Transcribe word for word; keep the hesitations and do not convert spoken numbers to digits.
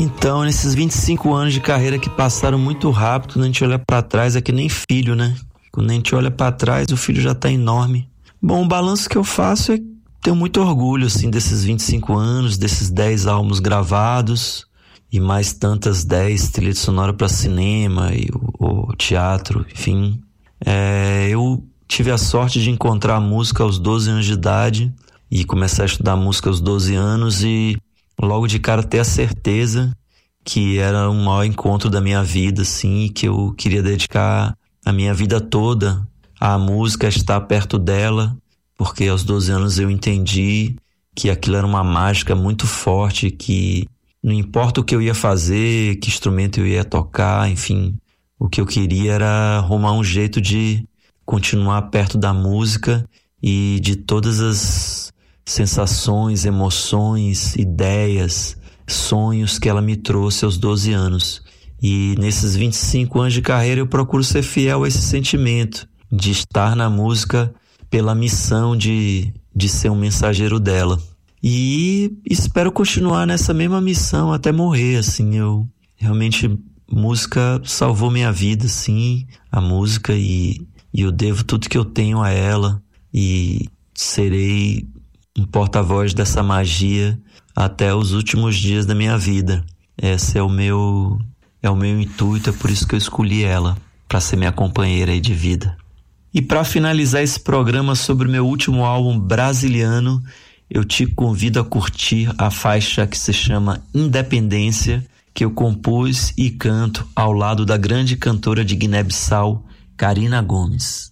Então, nesses vinte e cinco anos de carreira que passaram muito rápido, quando a gente olha pra trás, é que nem filho, né? Quando a gente olha pra trás, o filho já tá enorme. Bom, o balanço que eu faço é que tenho muito orgulho, assim, desses vinte e cinco anos, desses dez álbuns gravados e mais tantas dez trilhas sonoras para cinema e o, o teatro, enfim. É, eu tive a sorte de encontrar a música aos doze anos de idade e começar a estudar música aos doze anos e logo de cara ter a certeza que era o maior encontro da minha vida, assim, que eu queria dedicar a minha vida toda à música, a estar perto dela, porque aos doze anos eu entendi que aquilo era uma mágica muito forte, que não importa o que eu ia fazer, que instrumento eu ia tocar, enfim, o que eu queria era arrumar um jeito de continuar perto da música e de todas as sensações, emoções, ideias, sonhos que ela me trouxe aos doze anos. E nesses vinte e cinco anos de carreira eu procuro ser fiel a esse sentimento de estar na música pela missão de, de ser um mensageiro dela. E espero continuar nessa mesma missão até morrer, assim. Eu realmente, música salvou minha vida, assim, a música, e, e eu devo tudo que eu tenho a ela e serei um porta-voz dessa magia até os últimos dias da minha vida. Esse é o meu, é o meu intuito, é por isso que eu escolhi ela, para ser minha companheira aí de vida. E para finalizar esse programa sobre o meu último álbum brasiliano, eu te convido a curtir a faixa que se chama Independência, que eu compus e canto ao lado da grande cantora de Guiné-Bissau, Karina Gomes.